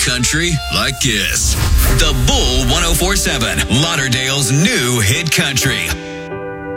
country like this. The Bull 1047, Lauderdale's new hit country.